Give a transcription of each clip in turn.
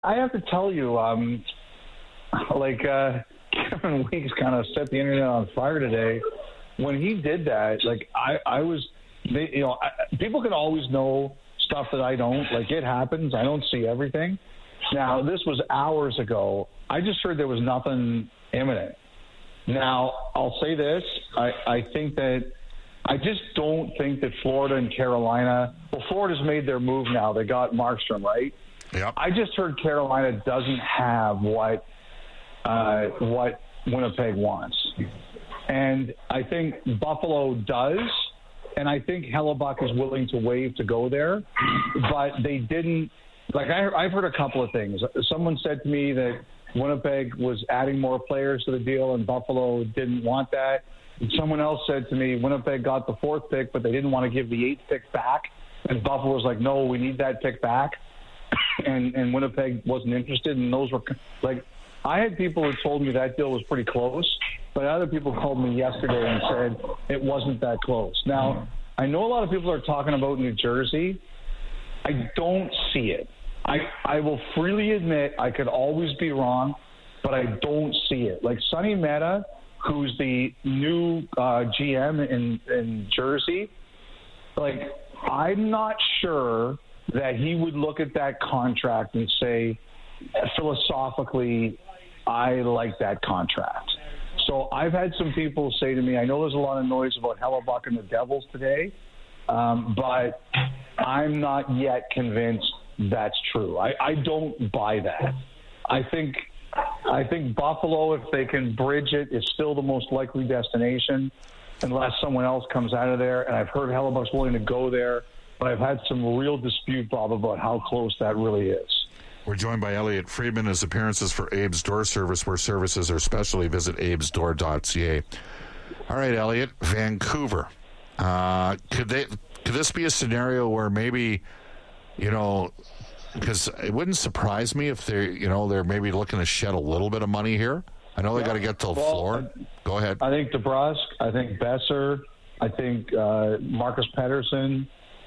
I have to tell you, Kevin Weeks kind of set the internet on fire today. When he did that, people can always know stuff that I don't. Like, it happens. I don't see everything. Now, this was hours ago. I just heard there was nothing imminent. Now, I'll say this. I just don't think that Florida and Carolina, Florida's made their move now. They got Markstrom, right? Yep. I just heard Carolina doesn't have what Winnipeg wants. And I think Buffalo does, and I think Hellebuck is willing to waive to go there. But they didn't. I've heard a couple of things. Someone said to me that Winnipeg was adding more players to the deal and Buffalo didn't want that. And someone else said to me Winnipeg got the 4th pick, but they didn't want to give the 8th pick back. And Buffalo was like, no, we need that pick back. And Winnipeg wasn't interested. And those were I had people who told me that deal was pretty close, but other people called me yesterday and said it wasn't that close. Now, I know a lot of people are talking about New Jersey. I don't see it. I will freely admit I could always be wrong, but I don't see it. Like Sonny Mehta, who's the new GM in Jersey, I'm not sure that he would look at that contract and say, philosophically, I like that contract. So I've had some people say to me, I know there's a lot of noise about Hellebuck and the Devils today, but I'm not yet convinced that's true. I don't buy that. I think Buffalo, if they can bridge it, is still the most likely destination unless someone else comes out of there. And I've heard Hellebuck's willing to go there, but I've had some real dispute, Bob, about how close that really is. We're joined by Elliotte Friedman. His appearances for Abe's Door Service, where services are specially. Visit abesdoor.ca. All right, Elliotte, Vancouver. Could this be a scenario where maybe, because it wouldn't surprise me if they're maybe looking to shed a little bit of money here. I know they got to get till floor. Go ahead. I think DeBrusk. I think Besser. I think Marcus Pettersson.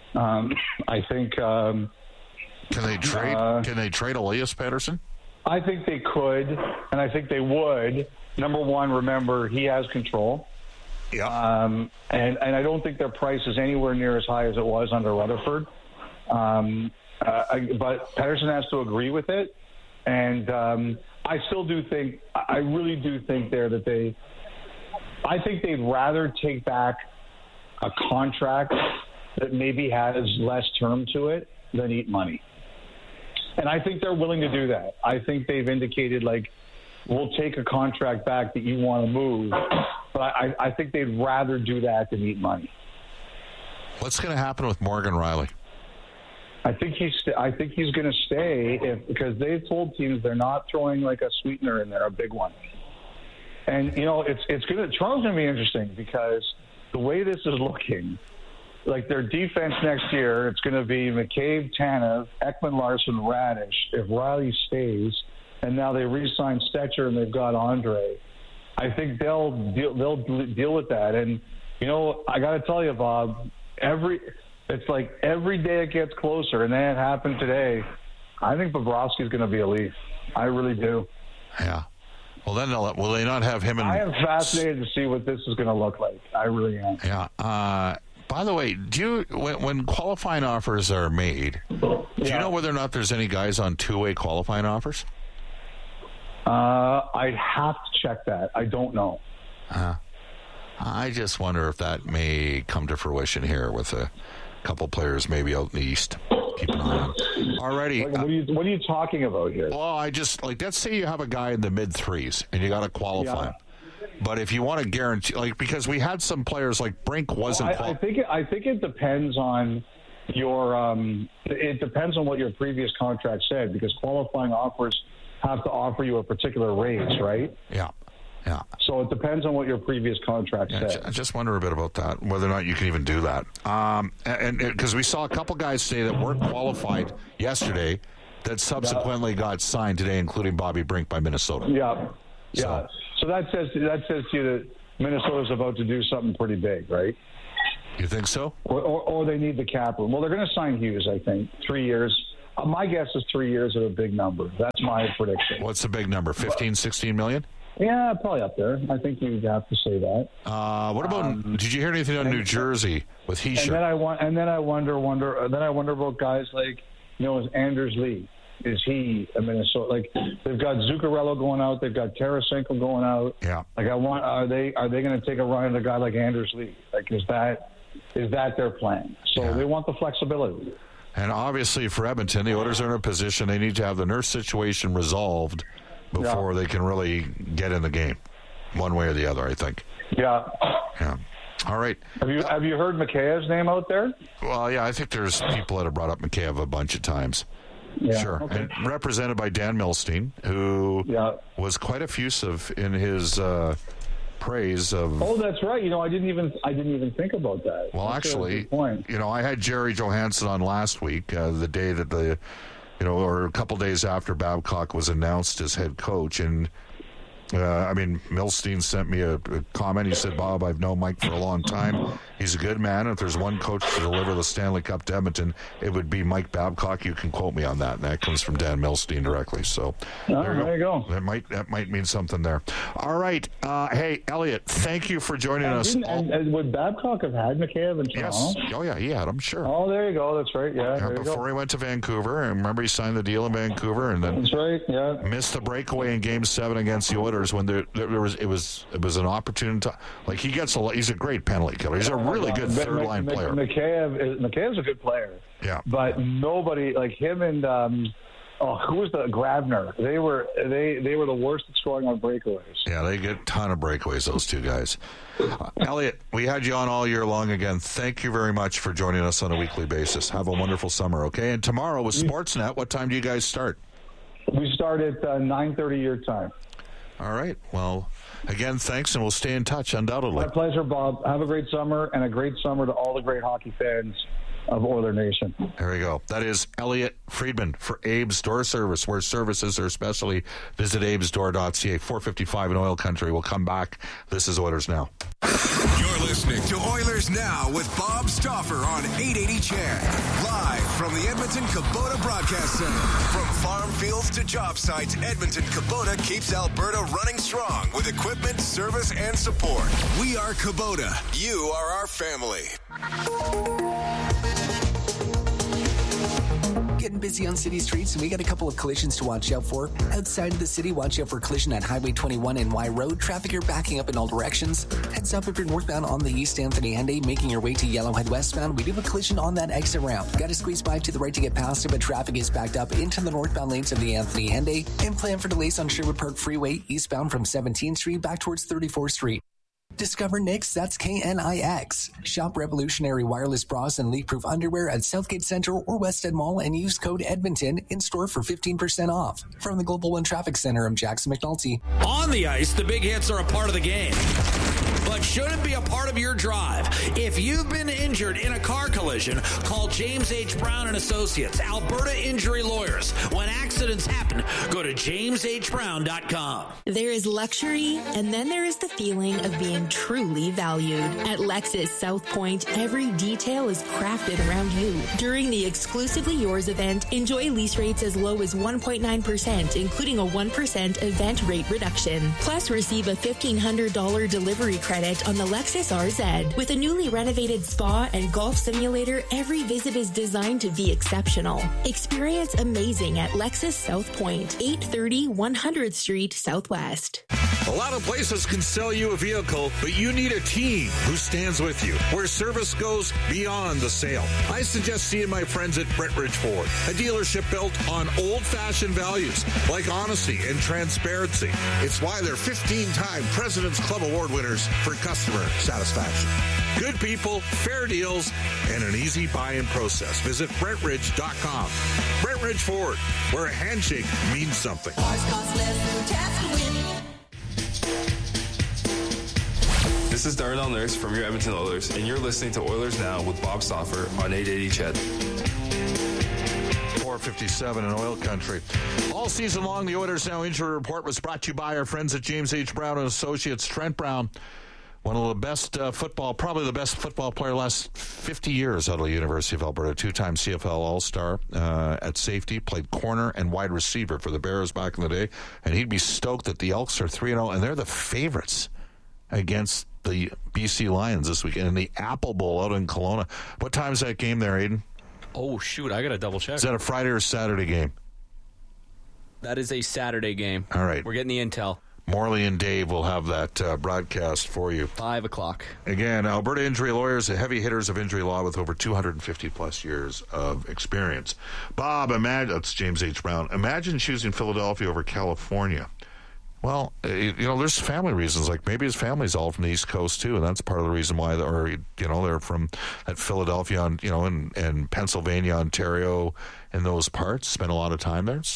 I think. Can they trade? Can they trade Elias Pettersson? I think they could, and I think they would. Number one, remember he has control. Yeah. And I don't think their price is anywhere near as high as it was under Rutherford. But Pettersson has to agree with it, and I really do think I think they'd rather take back a contract that maybe has less term to it than eat money. And I think they're willing to do that. I think they've indicated, we'll take a contract back that you want to move. But I think they'd rather do that than eat money. What's going to happen with Morgan Riley? I think he's going to stay because they've told teams they're not throwing a sweetener in there, a big one. And it's going to Toronto's going to be interesting because the way this is looking, their defense next year, it's going to be McCabe, Tanev, Ekman-Larsson, Radish. If Riley stays, and now they re-sign Stetcher and they've got Andre, I think they'll deal with that. And I got to tell you, Bob, it's every day it gets closer, and then it happened today. I think Bobrovsky's going to be a Leaf. I really do. Yeah. Well, then will they not have him? I am fascinated to see what this is going to look like. I really am. Yeah. By the way, when qualifying offers are made, do you know whether or not there's any guys on two-way qualifying offers? I'd have to check that. I don't know. I just wonder if that may come to fruition here with a couple players maybe out in the East. Keep an eye on. Alrighty. What are you talking about here? Well, I just let's say you have a guy in the mid-threes and you got to qualify him. But if you want to guarantee, because we had some players like Brink wasn't. I think it depends on your. It depends on what your previous contract said, because qualifying offers have to offer you a particular raise, right? Yeah. So it depends on what your previous contract said. I just wonder a bit about that, whether or not you can even do that. And because we saw a couple guys today that weren't qualified yesterday that subsequently got signed today, including Bobby Brink by Minnesota. Yeah. So that says to you that Minnesota's about to do something pretty big, right? You think so? Or they need the cap room. Well, they're going to sign Hughes, I think, 3 years, My guess is 3 years at a big number. That's my prediction. What's the big number? 15, 16 million? Yeah, probably up there. I think you'd have to say that. What about? Did you hear anything on New Jersey with Hischier? And then I wonder about guys like, is Anders Lee? Is he a Minnesota? Like, they've got Zuccarello going out, they've got Tarasenko going out. Yeah. Like, are they going to take a run at a guy like Anders Lee? Like, is that their plan? So they want the flexibility. And obviously, for Edmonton, the Oilers are in a position they need to have the Nurse situation resolved before they can really get in the game, one way or the other, I think. Yeah. Yeah. All right. Have you heard Mikheyev's name out there? Well, yeah, I think there's people that have brought up Mikheyev a bunch of times. Yeah, sure. Okay. And represented by Dan Milstein, who was quite effusive in his praise of. Oh, that's right. I didn't even think about that. Well, that's actually, a good point. I had Jerry Johansson on last week, the day that or a couple days after Babcock was announced as head coach, and Milstein sent me a comment. He said, "Bob, I've known Mike for a long time. He's a good man. If there's one coach to deliver the Stanley Cup to Edmonton, it would be Mike Babcock. You can quote me on that." And that comes from Dan Milstein directly. So there you go. That might mean something there. All right. Hey, Elliot, thank you for joining us. And would Babcock have had Mikheyev in Toronto? Yes. Oh, yeah, he had him, sure. Oh, there you go. That's right. Yeah, before he went to Vancouver. And remember, he signed the deal in Vancouver, and then that's right. Yeah, missed the breakaway in Game 7 against the Oilers when it was an opportunity. Like, he's a great penalty killer. He's a really good third line player. Mikheyev's a good player. Yeah, but nobody like him and who was the Grabner? They were the worst at scoring on breakaways. Yeah, they get a ton of breakaways, those two guys. Elliot, we had you on all year long again. Thank you very much for joining us on a weekly basis. Have a wonderful summer, okay? And tomorrow with Sportsnet, what time do you guys start? We start at 9:30 your time. All right. Well, again, thanks, and we'll stay in touch, undoubtedly. My pleasure, Bob. Have a great summer, and a great summer to all the great hockey fans of Oiler Nation. There we go. That is Elliot Friedman for Abe's Door Service, where services are specially. Visit abesdoor.ca. 4:55 in Oil Country. We'll come back. This is Oilers Now. You're listening to Oilers Now with Bob Stauffer on 880 CHED. Live from the Edmonton Kubota Broadcast Center. From farm fields to job sites, Edmonton Kubota keeps Alberta running strong with equipment, service, and support. We are Kubota. You are our family. Getting busy on city streets, and we got a couple of collisions to watch out for. Outside of the city, watch out for collision at Highway 21 and Y Road. Traffic are backing up in all directions. Heads up if you're northbound on the East Anthony Henday, making your way to Yellowhead westbound. We do have a collision on that exit ramp. Got to squeeze by to the right to get past it, but traffic is backed up into the northbound lanes of the Anthony Henday. And plan for delays on Sherwood Park Freeway, eastbound from 17th Street back towards 34th Street. Discover Knix, that's KNIX. Shop revolutionary wireless bras and leak-proof underwear at Southgate Centre or West End Mall and use code Edmonton in store for 15% off. From the Global One Traffic Center, I'm Jackson McNulty. On the ice, the big hits are a part of the game, but shouldn't be a part of your drive. If you've been injured in a car collision, call James H. Brown and Associates, Alberta Injury Lawyers. When accidents happen, go to jameshbrown.com. There is luxury, and then there is the feeling of being truly valued. At Lexus South Point, every detail is crafted around you. During the Exclusively Yours event, enjoy lease rates as low as 1.9%, including a 1% event rate reduction. Plus, receive a $1,500 delivery credit on the Lexus RZ. With a newly renovated spa and golf simulator, every visit is designed to be exceptional. Experience amazing at Lexus South Point, 830 100th Street Southwest. A lot of places can sell you a vehicle, but you need a team who stands with you, where service goes beyond the sale. I suggest seeing my friends at Brentridge Ford, a dealership built on old-fashioned values like honesty and transparency. It's why they're 15-time President's Club Award winners for customer satisfaction. Good people, fair deals, and an easy buy-in process. Visit Brentridge.com. Brentridge Ford, where a handshake means something. This is Darnell Nurse from your Edmonton Oilers, and you're listening to Oilers Now with Bob Stauffer on 880 CHED. 4:57 in Oil Country. All season long, the Oilers Now Injury Report was brought to you by our friends at James H. Brown and Associates. Trent Brown One of the best probably the best football player last 50 years out of the University of Alberta. Two-time CFL All-Star at safety, played corner and wide receiver for the Bears back in the day. And he'd be stoked that the Elks are 3-0, and they're the favorites against the BC Lions this weekend in the Apple Bowl out in Kelowna. What time is that game there, Aiden? Oh, shoot, I got to double check. Is that a Friday or Saturday game? That is a Saturday game. All right. We're getting the intel. Morley and Dave will have that broadcast for you. 5 o'clock. Again, Alberta Injury Lawyers, the heavy hitters of injury law with over 250-plus years of experience. Bob, that's James H. Brown. Imagine choosing Philadelphia over California. Well, there's family reasons. Like maybe his family's all from the East Coast too, and that's part of the reason why. They're from at Philadelphia, and Pennsylvania, Ontario, and those parts. Spent a lot of time there.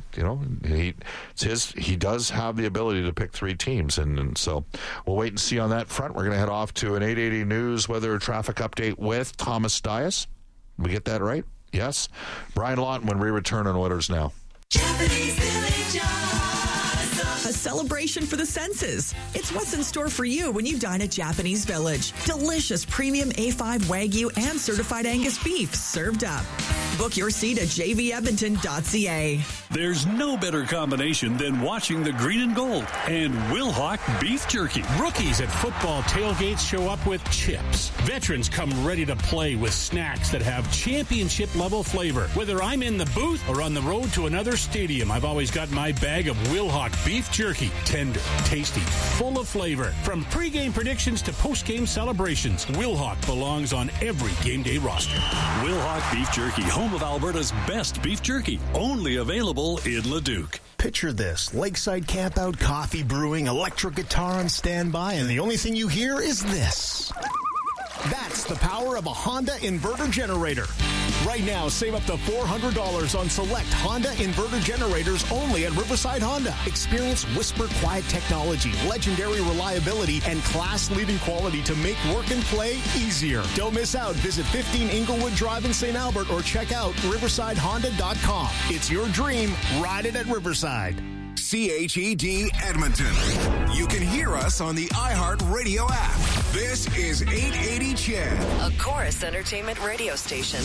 He does have the ability to pick 3 teams, and so we'll wait and see on that front. We're going to head off to an 880 News weather traffic update with Thomas Dias. We get that right? Yes. Brian Lawton when we return on Oilers Now. Japanese Village. A celebration for the senses. It's what's in store for you when you dine at Japanese Village. Delicious premium A5 Wagyu and certified Angus beef served up. Book your seat at jvedmonton.ca. There's no better combination than watching the green and gold and Wilhauk beef jerky. Rookies at football tailgates show up with chips. Veterans come ready to play with snacks that have championship-level flavor. Whether I'm in the booth or on the road to another stadium, I've always got my bag of Wilhauk beef jerky. Tender, tasty, full of flavor. From pregame predictions to postgame celebrations, Wilhauk belongs on every game day roster. Wilhauk beef jerky, home of Alberta's best beef jerky. Only available in Leduc. Picture this. Lakeside campout, coffee brewing, electric guitar on standby, and the only thing you hear is this. That's the power of a Honda inverter generator. Right now, save up to $400 on select Honda inverter generators only at Riverside Honda. Experience Whisper Quiet technology, legendary reliability, and class-leading quality to make work and play easier. Don't miss out. Visit 15 Inglewood Drive in St. Albert or check out riversidehonda.com. It's your dream. Ride it at Riverside. CHED Edmonton. You can hear us on the iHeartRadio app. This is 880 CHED, a Chorus Entertainment radio station.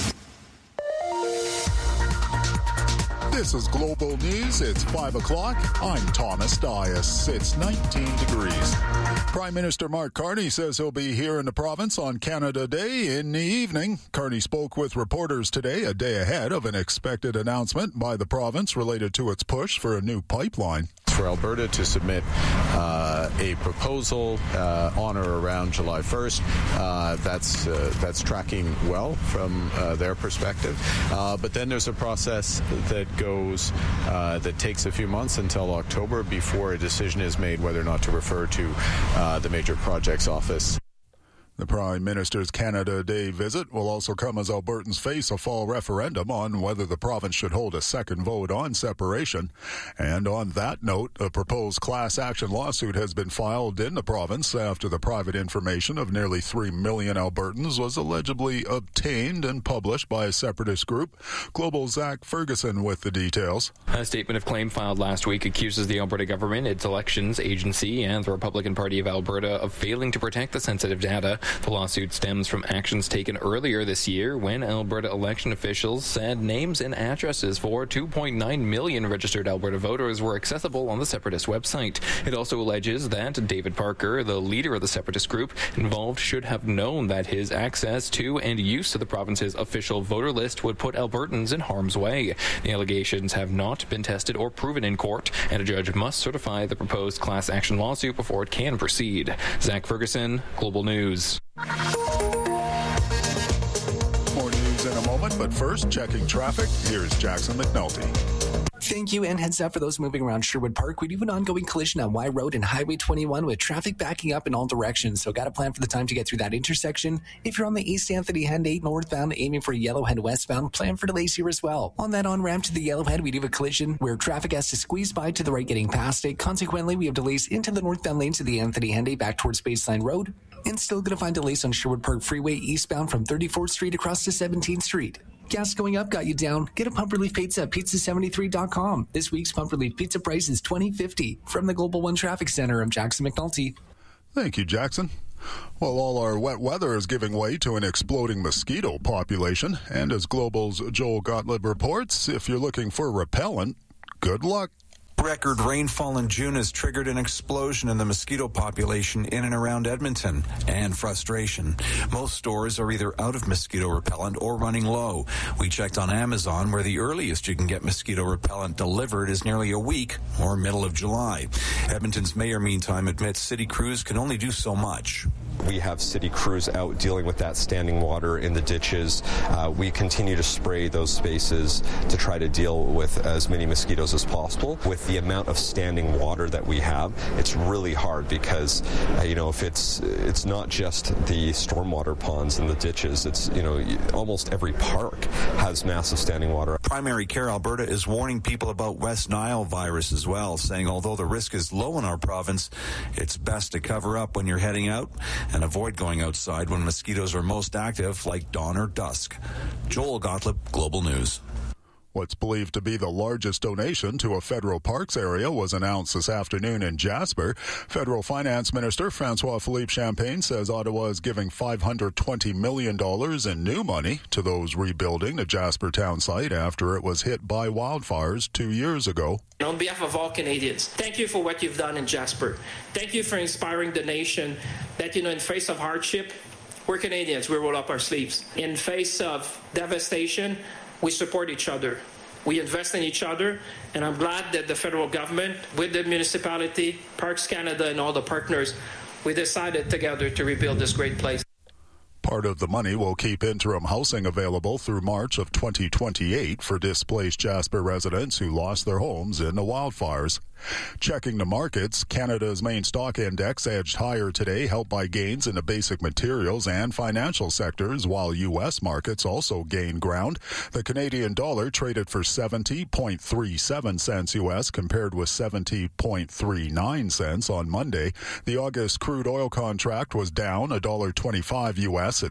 This is Global News. It's 5 o'clock. I'm Thomas Dias. It's 19 degrees. Prime Minister Mark Carney says he'll be here in the province on Canada Day in the evening. Carney spoke with reporters today, a day ahead of an expected announcement by the province related to its push for a new pipeline. For Alberta to submit a proposal on or around July 1st, that's tracking well from their perspective. But then there's a process that goes that takes a few months until October before a decision is made whether or not to refer to the Major Projects Office. The Prime Minister's Canada Day visit will also come as Albertans face a fall referendum on whether the province should hold a second vote on separation. And on that note, a proposed class action lawsuit has been filed in the province after the private information of nearly 3 million Albertans was allegedly obtained and published by a separatist group. Global's Zach Ferguson with the details. A statement of claim filed last week accuses the Alberta government, its elections agency, and the Republican Party of Alberta of failing to protect the sensitive data. The lawsuit stems from actions taken earlier this year when Alberta election officials said names and addresses for 2.9 million registered Alberta voters were accessible on the separatist website. It also alleges that David Parker, the leader of the separatist group involved, should have known that his access to and use of the province's official voter list would put Albertans in harm's way. The allegations have not been tested or proven in court, and a judge must certify the proposed class action lawsuit before it can proceed. Zach Ferguson, Global News. More news in a moment, but first, checking traffic. Here's Jackson McNulty. Thank you, and heads up for those moving around Sherwood Park. We do have an ongoing collision on Y Road and Highway 21 with traffic backing up in all directions, so got to plan for the time to get through that intersection. If you're on the East Anthony Hen 8 northbound aiming for Yellowhead westbound, plan for delays here as well. On that on-ramp to the Yellowhead, we do have a collision where traffic has to squeeze by to the right getting past it. Consequently, we have delays into the northbound lanes of the Anthony Hen 8 back towards Baseline Road, and still going to find delays on Sherwood Park Freeway eastbound from 34th Street across to 17th Street. Gas going up got you down. Get a Pump Relief Pizza at pizza73.com. This week's Pump Relief Pizza price is $20.50. From the Global One Traffic Center, I'm Jackson McNulty. Thank you, Jackson. Well, all our wet weather is giving way to an exploding mosquito population. And as Global's Joel Gottlieb reports, if you're looking for repellent, good luck. Record rainfall in June has triggered an explosion in the mosquito population in and around Edmonton, and frustration. Most stores are either out of mosquito repellent or running low. We checked on Amazon, where the earliest you can get mosquito repellent delivered is nearly a week, or middle of July. Edmonton's mayor, meantime, admits city crews can only do so much. We have city crews out dealing with that standing water in the ditches. We continue to spray those spaces to try to deal with as many mosquitoes as possible. With the amount of standing water that we have, it's really hard because, if it's not just the stormwater ponds and the ditches, it's, almost every park has massive standing water. Primary Care Alberta is warning people about West Nile virus as well, saying although the risk is low in our province, it's best to cover up when you're heading out and avoid going outside when mosquitoes are most active, like dawn or dusk. Joel Gottlieb, Global News. What's believed to be the largest donation to a federal parks area was announced this afternoon in Jasper. Federal Finance Minister François-Philippe Champagne says Ottawa is giving $520 million in new money to those rebuilding the Jasper town site after it was hit by wildfires 2 years ago. On behalf of all Canadians, thank you for what you've done in Jasper. Thank you for inspiring the nation that, in face of hardship, we're Canadians, we roll up our sleeves. In face of devastation, we support each other. We invest in each other, and I'm glad that the federal government, with the municipality, Parks Canada, and all the partners, we decided together to rebuild this great place. Part of the money will keep interim housing available through March of 2028 for displaced Jasper residents who lost their homes in the wildfires. Checking the markets, Canada's main stock index edged higher today, helped by gains in the basic materials and financial sectors, while U.S. markets also gained ground. The Canadian dollar traded for 70.37 cents U.S. compared with 70.39 cents on Monday. The August crude oil contract was down $1.25 U.S. at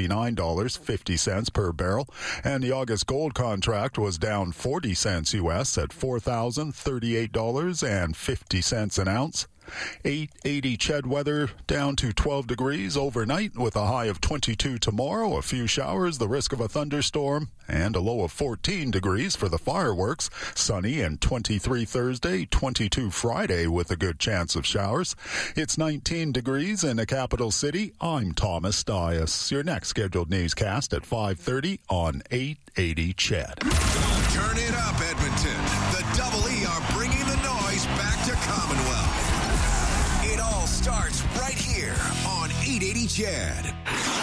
$69.50 per barrel, and the August gold contract was down 40 cents U.S. at $4,038.50 an ounce. 880 Ched weather down to 12 degrees overnight with a high of 22 tomorrow, a few showers, the risk of a thunderstorm, and a low of 14 degrees for the fireworks. Sunny and 23 Thursday, 22 Friday with a good chance of showers. It's 19 degrees in the capital city. I'm Thomas Dias. Your next scheduled newscast at 5:30 on 880 Ched. Turn it up, Edmonton. The Double E are bringing the noise back to Commonwealth. It all starts right here on 880 Ched.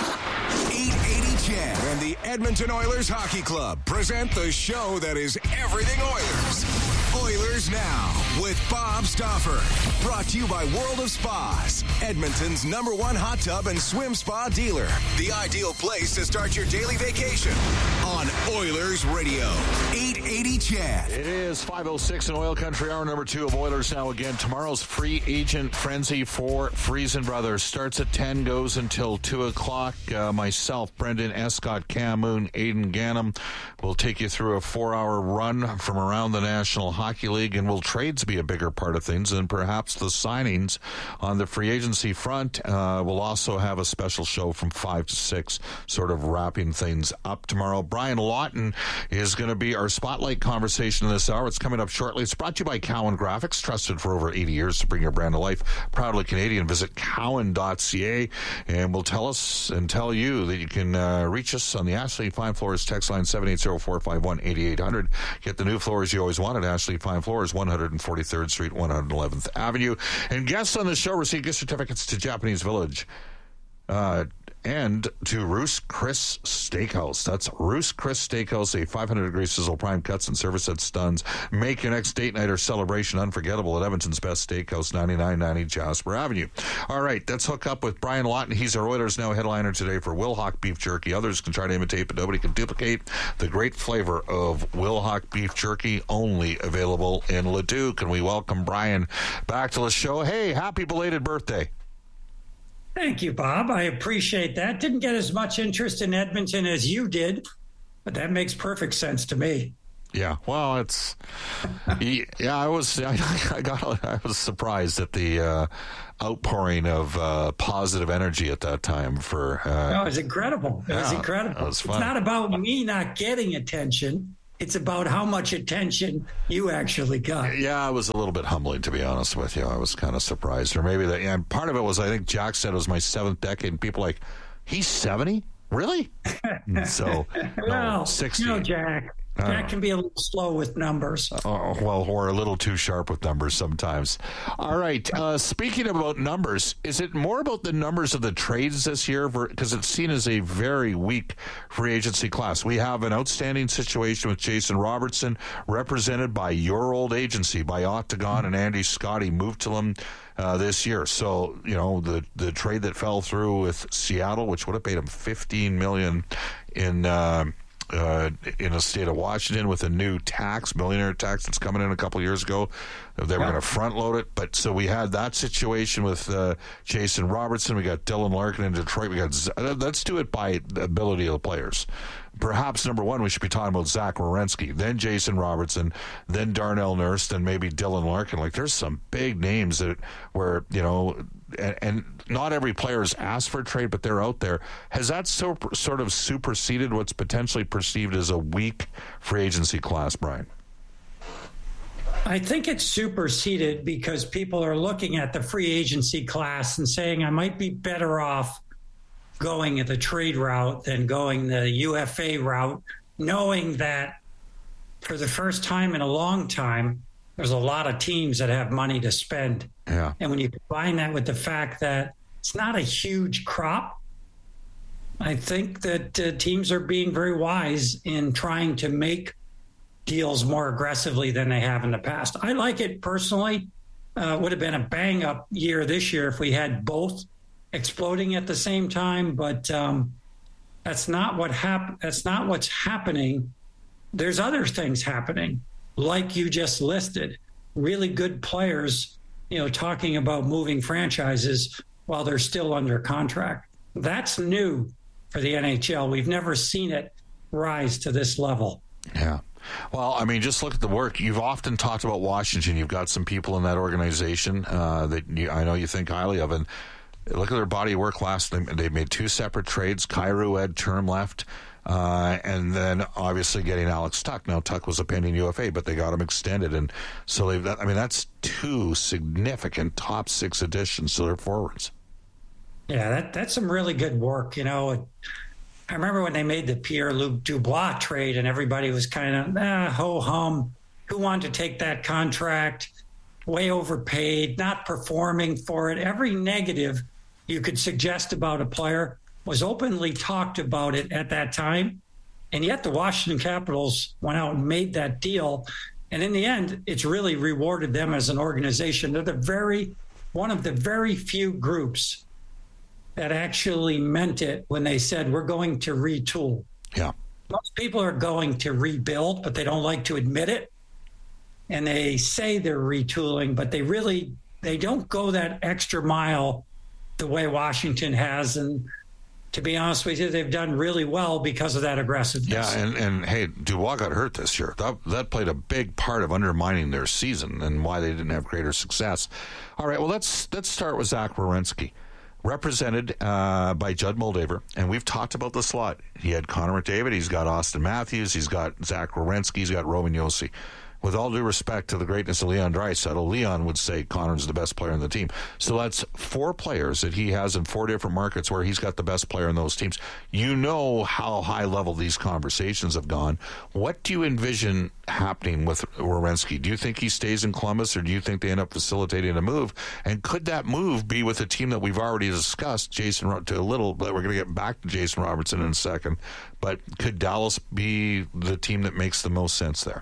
880 Ched and the Edmonton Oilers Hockey Club present the show that is everything Oilers. Oilers Now with Bob Stauffer. Brought to you by World of Spas, Edmonton's #1 hot tub and swim spa dealer. The ideal place to start your daily vacation on Oilers Radio. 880 Ched. It is 5:06 in Oil Country, hour number 2 of Oilers Now again. Tomorrow's free agent frenzy for Friesen Brothers starts at 10, goes until 2 o'clock. Myself, Brendan Escott, Cam Moon, Aidan Gannam will take you through a 4-hour run from around the National Hockey League, and will trades be a bigger part of things than perhaps the signings on the free agency front? We'll also have a special show from 5 to 6, sort of wrapping things up tomorrow. Brian Lawton is going to be our spotlight conversation in this hour. It's coming up shortly. It's brought to you by Cowan Graphics, trusted for over 80 years to bring your brand to life. Proudly Canadian. Visit cowan.ca, and we'll tell us and tell you that you can reach us on the Ashley Fine Floors text line 780-451-8800. Get the new floors you always wanted. Ashley Fine Floors, 143rd Street, 111th Avenue. And guests on the show receive gift certificates to Japanese Village and to Ruth's Chris Steakhouse. That's Ruth's Chris Steakhouse, a 500-degree sizzle, prime cuts, and service that stuns. Make your next date night or celebration unforgettable at Edmonton's Best Steakhouse, 9990 Jasper Avenue. All right, let's hook up with Brian Lawton. He's our Oilers Now headliner today for Wilhauk Beef Jerky. Others can try to imitate, but nobody can duplicate the great flavor of Wilhauk Beef Jerky, only available in Leduc. And we welcome Brian back to the show. Hey, happy belated birthday. Thank you, Bob. I appreciate that. Didn't get as much interest in Edmonton as you did, but that makes perfect sense to me. Yeah, well, it's I was surprised at the outpouring of positive energy at that time. For it was incredible. It was incredible. It was fun. It's not about me not getting attention. It's about how much attention you actually got. Yeah, it was a little bit humbling, to be honest with you. I was kind of surprised, or maybe that. And part of it was, I think Jack said it was my 7th decade, and people like, he's 70, really? So, well, 60. Jack can be a little slow with numbers. Well, or a little too sharp with numbers sometimes. All right. Speaking about numbers, is it more about the numbers of the trades this year? Because it's seen as a very weak free agency class. We have an outstanding situation with Jason Robertson, represented by your old agency, by Octagon and Andy Scotty, moved to them this year. So, the trade that fell through with Seattle, which would have paid him $15 million in the state of Washington, with a new millionaire tax that's coming in a couple of years ago. They were going to front load it. But so we had that situation with Jason Robertson. We got Dylan Larkin in Detroit. Let's do it by the ability of the players. Perhaps number one, we should be talking about Zach Werenski, then Jason Robertson, then Darnell Nurse, then maybe Dylan Larkin. Like, there's some big names that where, and not every player has asked for a trade, but they're out there. Has that sort of superseded what's potentially perceived as a weak free agency class, Brian? I think it's superseded because people are looking at the free agency class and saying, I might be better off going the trade route than going the UFA route, knowing that for the first time in a long time, there's a lot of teams that have money to spend. Yeah. And when you combine that with the fact that it's not a huge crop, I think that teams are being very wise in trying to make deals more aggressively than they have in the past. I like it personally. Would have been a bang-up year this year if we had both exploding at the same time, but that's not what's happening. There's other things happening, like you just listed. Really good players, talking about moving franchises while they're still under contract. That's new for the NHL. We've never seen it rise to this level. Yeah. Well, I mean, just look at the work. You've often talked about Washington. You've got some people in that organization that I know you think highly of, and look at their body of work. They made 2 separate trades. Kyrou had term left, and then obviously getting Alex Tuch. Now, Tuch was a pending UFA, but they got him extended, and so that's 2 significant top 6 additions to their forwards. Yeah, that's some really good work. I remember when they made the Pierre-Luc Dubois trade, and everybody was kind of ho-hum. Who wanted to take that contract? Way overpaid, not performing for it. Every negative you could suggest about a player was openly talked about it at that time. And yet the Washington Capitals went out and made that deal. And in the end, it's really rewarded them as an organization. They're one of the very few groups that actually meant it when they said, we're going to retool. Yeah. Most people are going to rebuild, but they don't like to admit it. And they say they're retooling, but they don't go that extra mile the way Washington has. And to be honest with you, they've done really well because of that aggressiveness. Yeah, and hey, Dubois got hurt this year. That played a big part of undermining their season and why they didn't have greater success. All right, well, let's start with Zach Werenski, represented by Judd Moldaver, and we've talked about the slot. He had Connor McDavid, he's got Austin Matthews, he's got Zach Werenski, he's got Roman Josi. With all due respect to the greatness of Leon Draisaitl, Leon would say Connor's the best player on the team. So that's 4 players that he has in 4 different markets where he's got the best player in those teams. You know how high level these conversations have gone. What do you envision happening with Werenski? Do you think he stays in Columbus, or do you think they end up facilitating a move? And could that move be with a team that we've already discussed, but we're going to get back to Jason Robertson in a second. But could Dallas be the team that makes the most sense there?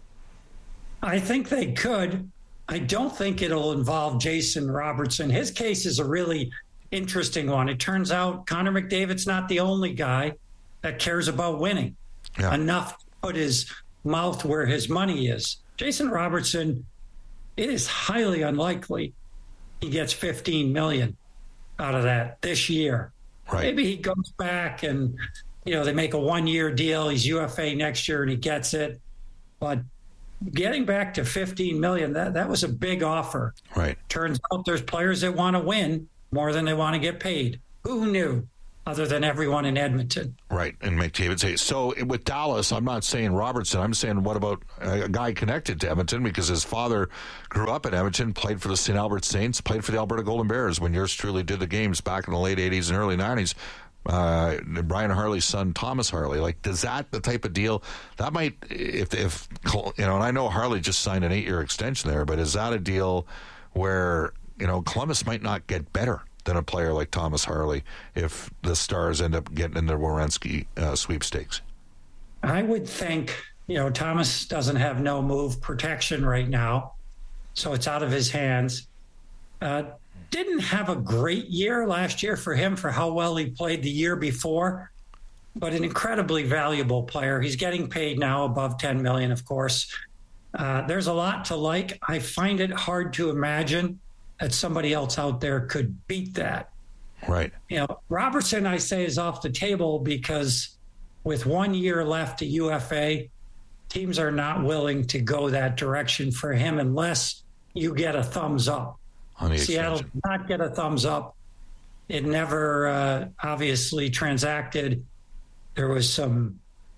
I think they could. I don't think it'll involve Jason Robertson. His case is a really interesting one. It turns out Connor McDavid's not the only guy that cares about winning enough to put his mouth where his money is. Jason Robertson, it is highly unlikely he gets $15 million out of that this year. Right. Maybe he goes back and, they make a 1-year deal. He's UFA next year and he gets it. But getting back to $15 million, that was a big offer. Right. Turns out there's players that want to win more than they want to get paid. Who knew? Other than everyone in Edmonton. Right, and McDavid says. So with Dallas, I'm not saying Robertson. I'm saying what about a guy connected to Edmonton because his father grew up in Edmonton, played for the St. Albert Saints, played for the Alberta Golden Bears when yours truly did the games back in the late 80s and early 90s. Brian Harley's son, Thomas Harley. Like, does that the type of deal that might, if and I know Harley just signed an 8-year extension there, but is that a deal where, Columbus might not get better than a player like Thomas Harley if the Stars end up getting in the Werenski sweepstakes? I would think, Thomas doesn't have no move protection right now, so it's out of his hands. Didn't have a great year last year for him for how well he played the year before, but an incredibly valuable player. He's getting paid now above $10 million, of course. There's a lot to like. I find it hard to imagine that somebody else out there could beat that. Right. Robertson, I say, is off the table because with 1 year left at UFA, teams are not willing to go that direction for him unless you get a thumbs up. Seattle did not get a thumbs up. It never obviously transacted. There was some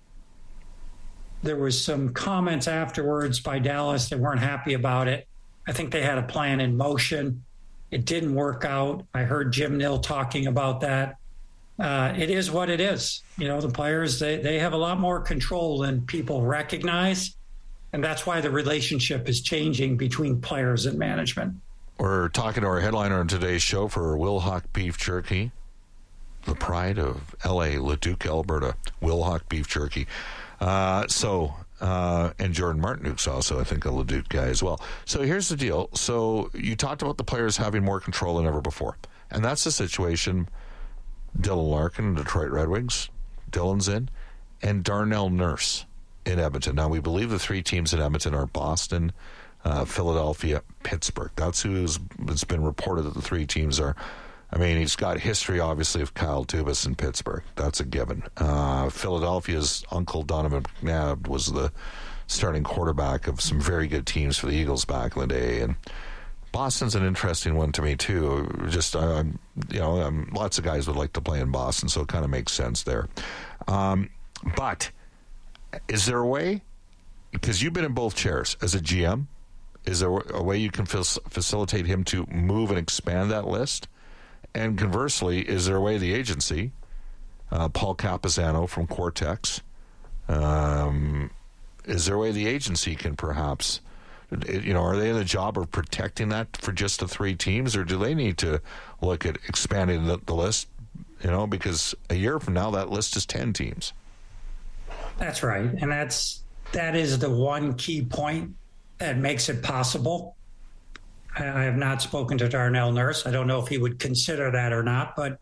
comments afterwards by Dallas that weren't happy about it. I think they had a plan in motion. It didn't work out. I heard Jim Nill talking about that. It is what it is. The players, they have a lot more control than people recognize. And that's why the relationship is changing between players and management. We're talking to our headliner on today's show for Wilhauk Beef Jerky, the pride of L.A., Leduc, Alberta, Wilhauk Beef Jerky. And Jordan Martinuk's also, I think, a Leduc guy as well. So here's the deal. So you talked about the players having more control than ever before. And that's the situation. Dylan Larkin, Detroit Red Wings, Dylan's in, and Darnell Nurse in Edmonton. Now, we believe the three teams in Edmonton are Boston, Philadelphia, Pittsburgh. That's it's been reported that the three teams are. I mean, he's got history, obviously, of Kyle Dubas in Pittsburgh. That's a given. Philadelphia's uncle, Donovan McNabb, was the starting quarterback of some very good teams for the Eagles back in the day. And Boston's an interesting one to me, too. Lots of guys would like to play in Boston, so it kind of makes sense there. But is there a way, because you've been in both chairs as a GM, is there a way you can facilitate him to move and expand that list? And conversely, is there a way the agency, Paul Capizano from Cortex, is there a way the agency can perhaps, are they in the job of protecting that for just the three teams, or do they need to look at expanding the list, because a year from now that list is 10 teams? That's right. And that is the one key point that makes it possible. I have not spoken to Darnell Nurse. I don't know if he would consider that or not. But,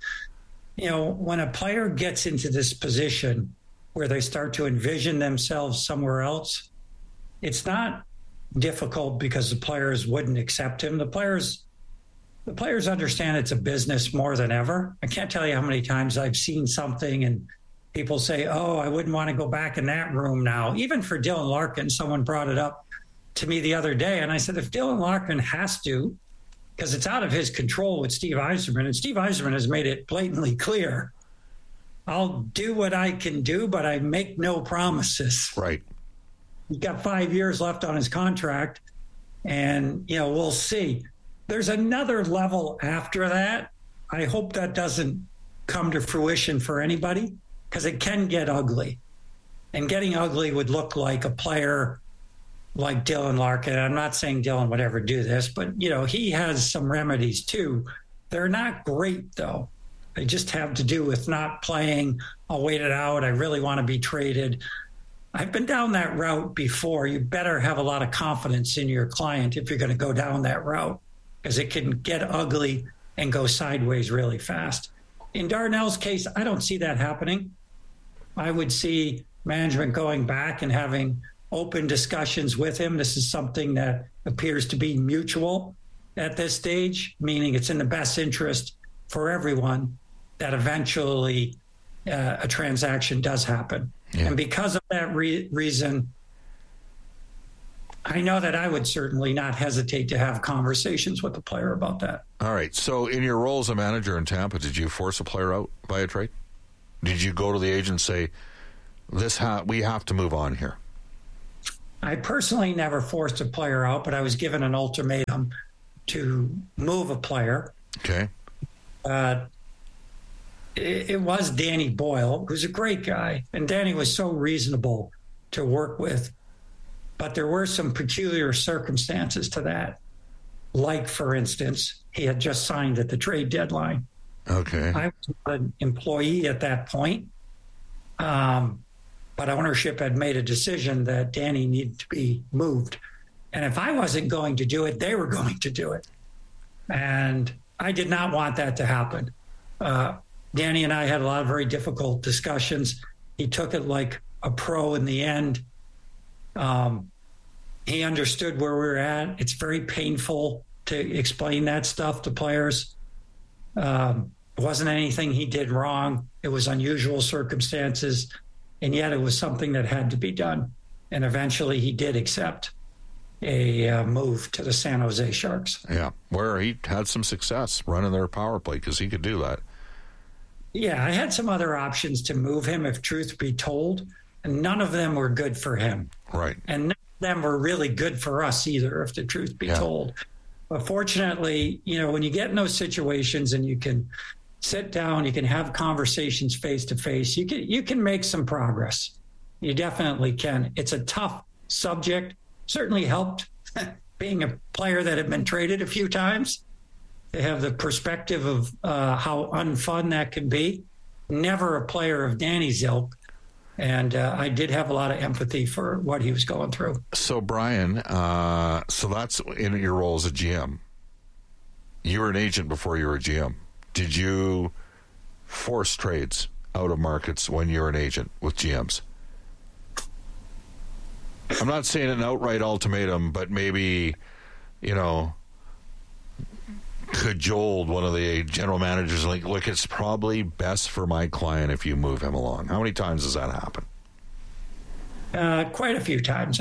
when a player gets into this position where they start to envision themselves somewhere else, it's not difficult because the players wouldn't accept him. The players understand it's a business more than ever. I can't tell you how many times I've seen something and people say, oh, I wouldn't want to go back in that room now. Even for Dylan Larkin, someone brought it up to me the other day, and I said, if Dylan Larkin has to, because it's out of his control with Steve Yzerman, and Steve Yzerman has made it blatantly clear, I'll do what I can do, but I make no promises. Right. He's got 5 years left on his contract, and, we'll see. There's another level after that. I hope that doesn't come to fruition for anybody, because it can get ugly. And getting ugly would look like a player like Dylan Larkin. I'm not saying Dylan would ever do this, but, he has some remedies too. They're not great, though. They just have to do with not playing. I'll wait it out. I really want to be traded. I've been down that route before. You better have a lot of confidence in your client if you're going to go down that route, because it can get ugly and go sideways really fast. In Darnell's case, I don't see that happening. I would see management going back and having open discussions with him. This is something that appears to be mutual at this stage, meaning it's in the best interest for everyone that eventually a transaction does happen. Yeah. And because of that reason, I know that I would certainly not hesitate to have conversations with the player about that. All right. So in your role as a manager in Tampa, did you force a player out by a trade? Did you go to the agent and say, we have to move on here? I personally never forced a player out, but I was given an ultimatum to move a player. Okay. It was Danny Boyle, who's a great guy, and Danny was so reasonable to work with. But there were some peculiar circumstances to that. Like, for instance, he had just signed at the trade deadline. Okay. I was not an employee at that point, but ownership had made a decision that Danny needed to be moved. And if I wasn't going to do it, they were going to do it. And I did not want that to happen. Danny and I had a lot of very difficult discussions. He took it like a pro in the end. He understood where we were at. It's very painful to explain that stuff to players. It wasn't anything he did wrong. It was unusual circumstances, and yet it was something that had to be done. And eventually he did accept a move to the San Jose Sharks. Yeah, where he had some success running their power play because he could do that. Yeah, I had some other options to move him, if truth be told, and none of them were good for him. Right. And none of them were really good for us either, if the truth be told. But fortunately, when you get in those situations and you can sit down, you can have conversations face to face, you can make some progress. You definitely can. It's a tough subject. Certainly helped being a player that had been traded a few times to have the perspective of how unfun that can be. Never a player of Danny's ilk. And I did have a lot of empathy for what he was going through. So, Brian, so that's in your role as a GM. You were an agent before you were a GM. Did you force trades out of markets when you're an agent with GMs? I'm not saying an outright ultimatum, but maybe, cajoled one of the general managers, like, look, it's probably best for my client if you move him along. How many times does that happen? Quite a few times.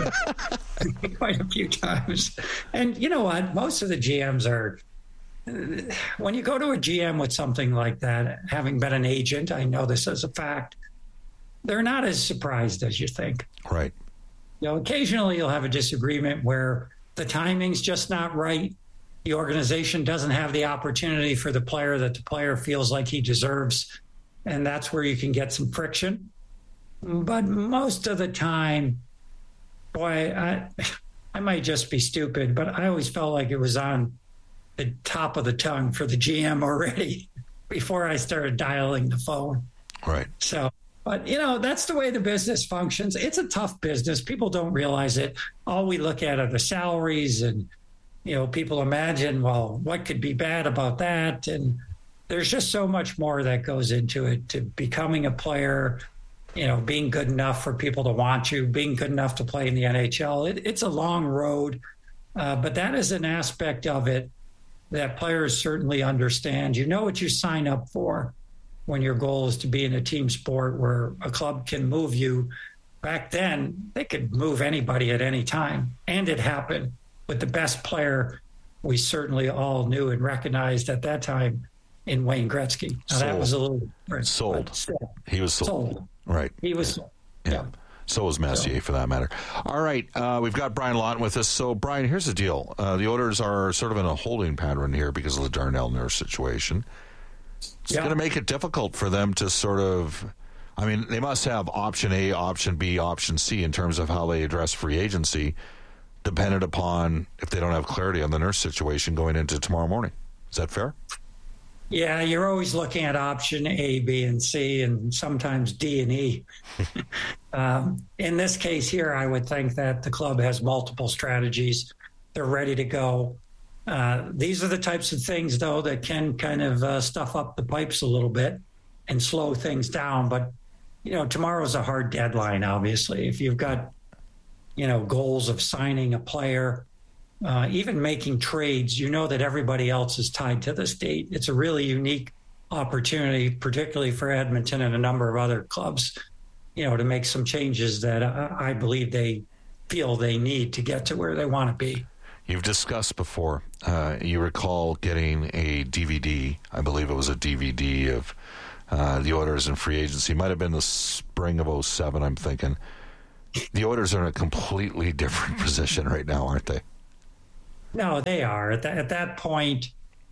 Quite a few times. And you know what? Most of the GMs are, when you go to a GM with something like that, having been an agent, I know this as a fact, they're not as surprised as you think. Right. Occasionally you'll have a disagreement where the timing's just not right. The organization doesn't have the opportunity for the player that the player feels like he deserves. And that's where you can get some friction. But most of the time, boy, I might just be stupid, but I always felt like it was on the top of the tongue for the GM already before I started dialing the phone. Right. So, but, that's the way the business functions. It's a tough business. People don't realize it. All we look at are the salaries and, people imagine, well, what could be bad about that? And there's just so much more that goes into it, to becoming a player, being good enough for people to want you, being good enough to play in the NHL. It's a long road, but that is an aspect of it that players certainly understand. You know what you sign up for when your goal is to be in a team sport where a club can move you. Back then, they could move anybody at any time, and it happened with the best player we certainly all knew and recognized at that time in Wayne Gretzky. Now, that was a little different. Sold. He was sold. Right. He was sold. Yeah. So was Messier, for that matter. All right. We've got Brian Lawton with us. So, Brian, here's the deal. The Oilers are sort of in a holding pattern here because of the Darnell Nurse situation. It's going to make it difficult for them to sort of, they must have option A, option B, option C in terms of how they address free agency, dependent upon if they don't have clarity on the Nurse situation going into tomorrow morning. Is that fair? Yeah, you're always looking at option A, B, and C, and sometimes D and E. In this case here, I would think that the club has multiple strategies. They're ready to go. These are the types of things, though, that can kind of stuff up the pipes a little bit and slow things down. But, tomorrow's a hard deadline, obviously. If you've got, goals of signing a player, even making trades, that everybody else is tied to this date. It's a really unique opportunity, particularly for Edmonton and a number of other clubs, to make some changes that I believe they feel they need to get to where they want to be. You've discussed before, you recall getting a DVD, I believe it was a DVD of the Oilers in free agency. Might have been the spring of 2007, I'm thinking. The Oilers are in a completely different position right now, aren't they? No, they are. At that point,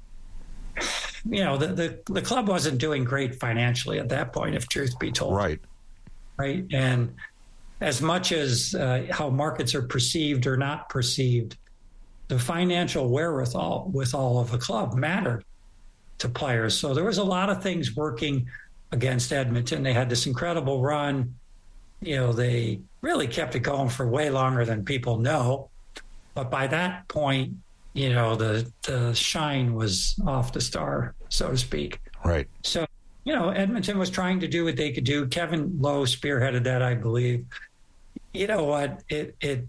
the club wasn't doing great financially at that point, if truth be told. Right. Right. And as much as how markets are perceived or not perceived, the financial wherewithal of a club mattered to players. So there was a lot of things working against Edmonton. They had this incredible run. They really kept it going for way longer than people know. But by that point, the shine was off the star, so to speak. Right. So, Edmonton was trying to do what they could do. Kevin Lowe spearheaded that, I believe. You know what? It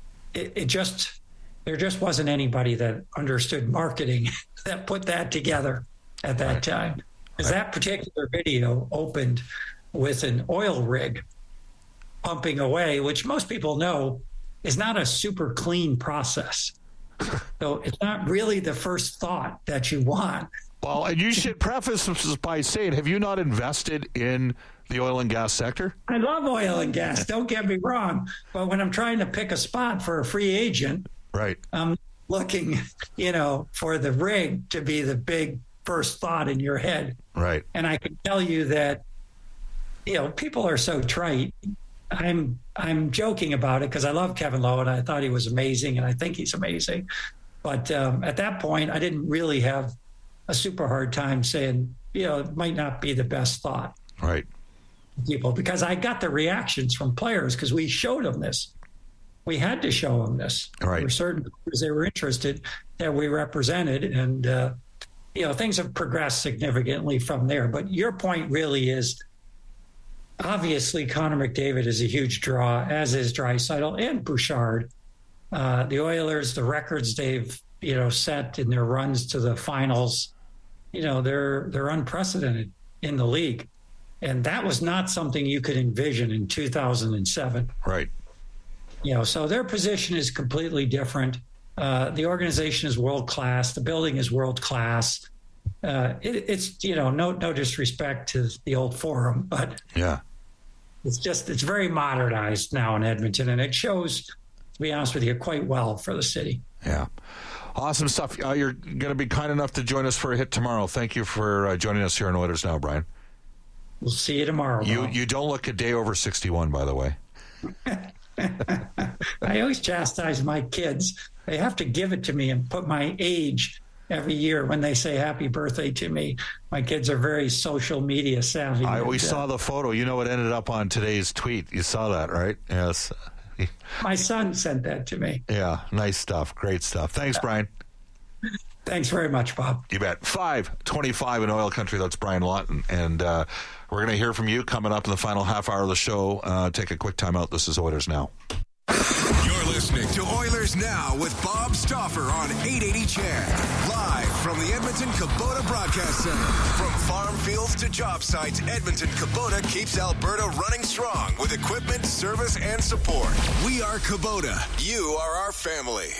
just, there just wasn't anybody that understood marketing that put that together at that time. Because that particular video opened with an oil rig pumping away, which most people know is not a super clean process. So it's not really the first thought that you want. Well, and you should preface this by saying, have you not invested in the oil and gas sector? I love oil and gas, don't get me wrong. But when I'm trying to pick a spot for a free agent, right, I'm looking, for the rig to be the big first thought in your head. Right. And I can tell you that, people are so trite. I'm joking about it because I love Kevin Lowe and I thought he was amazing and I think he's amazing. But at that point, I didn't really have a super hard time saying, it might not be the best thought. Right. People, because I got the reactions from players because we showed them this. We had to show them this. Right. There were certain players they were interested that we represented, and things have progressed significantly from there. But your point really is, obviously, Connor McDavid is a huge draw, as is Draisaitl and Bouchard. The Oilers, the records they've set in their runs to the finals, they're unprecedented in the league, and that was not something you could envision in 2007. Right. So their position is completely different. The organization is world class. The building is world class. It's no disrespect to the old Forum, but yeah. It's very modernized now in Edmonton, and it shows, to be honest with you, quite well for the city. Yeah. Awesome stuff. You're going to be kind enough to join us for a hit tomorrow. Thank you for joining us here on Oilers Now, Brian. We'll see you tomorrow. You don't look a day over 61, by the way. I always chastise my kids. They have to give it to me and put my age every year when they say happy birthday to me. My kids are very social media savvy. We saw the photo. You know what ended up on today's tweet. You saw that, right? Yes. My son sent that to me. Yeah, nice stuff. Great stuff. Thanks, Brian. Thanks very much, Bob. You bet. 5:25 in Oil Country. That's Brian Lawton. And we're going to hear from you coming up in the final half hour of the show. Take a quick time out. This is Oilers Now. You're listening to Oilers Now with Bob Stauffer on 880 CHED. Live from the Edmonton Kubota Broadcast Center. From farm fields to job sites, Edmonton Kubota keeps Alberta running strong with equipment, service, and support. We are Kubota. You are our family.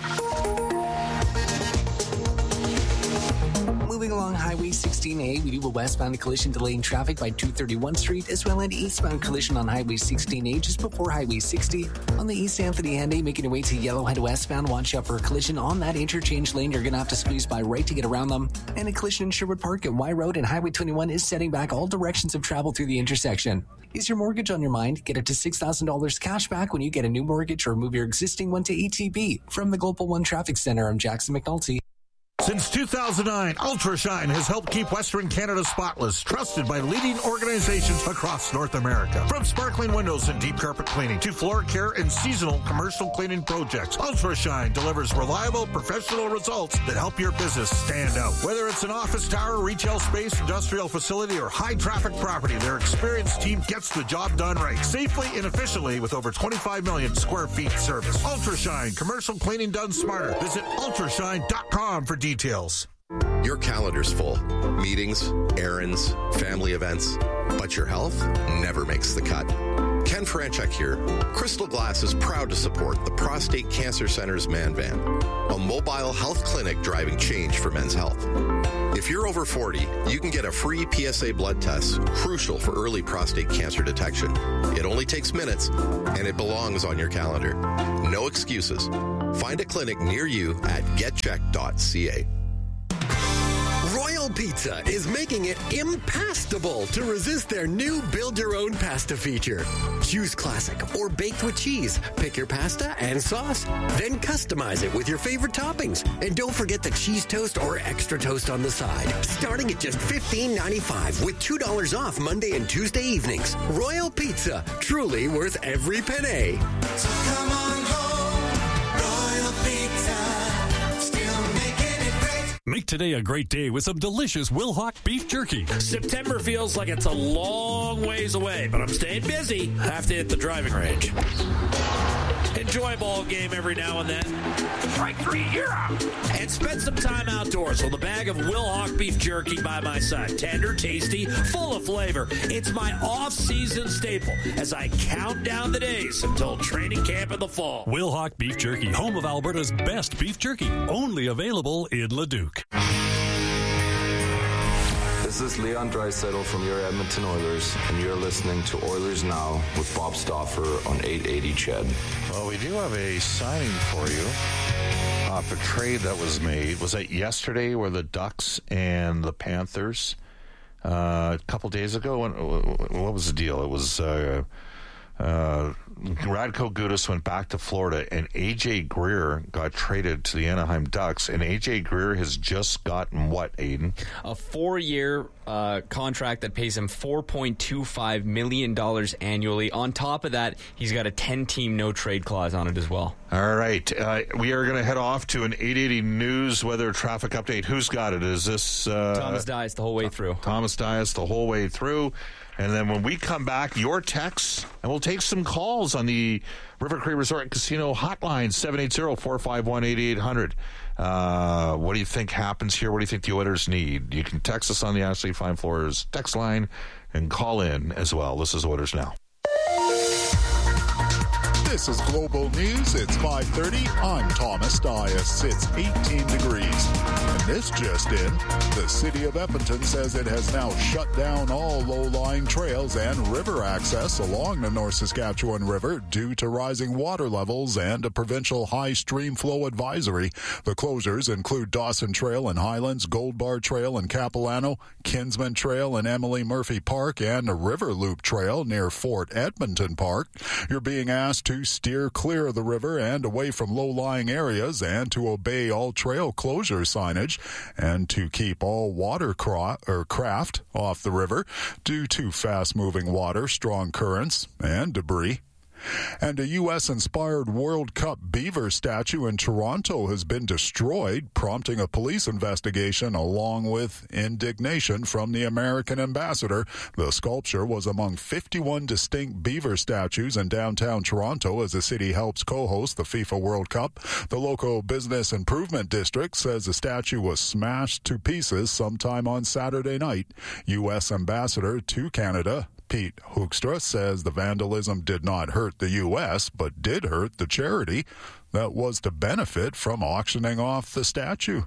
Moving along Highway 16A, we do a westbound collision delaying traffic by 231 Street, as well as an eastbound collision on Highway 16A just before Highway 60. On the East Anthony Henday, making your way to Yellowhead westbound, watch out for a collision on that interchange lane. You're going to have to squeeze by right to get around them. And a collision in Sherwood Park at Y Road and Highway 21 is setting back all directions of travel through the intersection. Is your mortgage on your mind? Get up to $6,000 cash back when you get a new mortgage or move your existing one to ATB. From the Global One Traffic Center, I'm Jackson McNulty. Since 2009, UltraShine has helped keep Western Canada spotless, trusted by leading organizations across North America. From sparkling windows and deep carpet cleaning to floor care and seasonal commercial cleaning projects, UltraShine delivers reliable, professional results that help your business stand out. Whether it's an office tower, retail space, industrial facility, or high-traffic property, their experienced team gets the job done right, safely and efficiently with over 25 million square feet service. UltraShine, commercial cleaning done smarter. Visit ultrashine.com for details. Your calendar's full. Meetings, errands, family events. But your health never makes the cut. Ken Franchek here. Crystal Glass is proud to support the Prostate Cancer Center's Man Van, a mobile health clinic driving change for men's health. If you're over 40, you can get a free PSA blood test, crucial for early prostate cancer detection. It only takes minutes, and it belongs on your calendar. No excuses. Find a clinic near you at getcheck.ca. Royal Pizza is making it impastable to resist their new build-your-own pasta feature. Choose classic or baked with cheese. Pick your pasta and sauce. Then customize it with your favorite toppings. And don't forget the cheese toast or extra toast on the side. Starting at just $15.95 with $2 off Monday and Tuesday evenings. Royal Pizza, truly worth every penny. So come on home, Royal Pizza. Make today a great day with some delicious Wilhauk beef jerky. September feels like it's a long ways away, but I'm staying busy. Have to hit the driving range. Enjoy a ball game every now and then. Strike three, you're out. And spend some time outdoors with a bag of Wilhauk beef jerky by my side. Tender, tasty, full of flavor. It's my off-season staple as I count down the days until training camp in the fall. Wilhauk beef jerky, home of Alberta's best beef jerky. Only available in Leduc. This is Leon Draisaitl from your Edmonton Oilers, and you're listening to Oilers Now with Bob Stauffer on 880 CHED. Well, we do have a signing for you off a trade that was made. Was that yesterday where the Ducks and the Panthers, a couple days ago, what was the deal? It was Radko Gudas went back to Florida, and A.J. Greer got traded to the Anaheim Ducks, and A.J. Greer has just gotten what, Aiden? A 4-year contract that pays him $4.25 million annually. On top of that, he's got a 10-team no-trade clause on it as well. All right. We are going to head off to an 880 News weather traffic update. Who's got it? Is this... Thomas Dias the whole way through. Thomas Dias the whole way through. And then when we come back, your texts, and we'll take some calls on the River Cree Resort and Casino hotline, 780-451-8800. What do you think happens here? What do you think the Oilers need? You can text us on the Ashley Fine Floors text line and call in as well. This is Oilers Now. This is Global News. It's 5:30. I'm Thomas Dias. It's 18 degrees. And this just in, the city of Edmonton says it has now shut down all low-lying trails and river access along the North Saskatchewan River due to rising water levels and a provincial high stream flow advisory. The closures include Dawson Trail in Highlands, Gold Bar Trail in Capilano, Kinsman Trail in Emily Murphy Park, and the River Loop Trail near Fort Edmonton Park. You're being asked to steer clear of the river and away from low-lying areas, and to obey all trail closure signage, and to keep all water craft off the river due to fast-moving water, strong currents, and debris. And a U.S.-inspired World Cup beaver statue in Toronto has been destroyed, prompting a police investigation along with indignation from the American ambassador. The sculpture was among 51 distinct beaver statues in downtown Toronto as the city helps co-host the FIFA World Cup. The local business improvement district says the statue was smashed to pieces sometime on Saturday night. U.S. ambassador to Canada, Pete Hoekstra, says the vandalism did not hurt the U.S., but did hurt the charity that was to benefit from auctioning off the statue.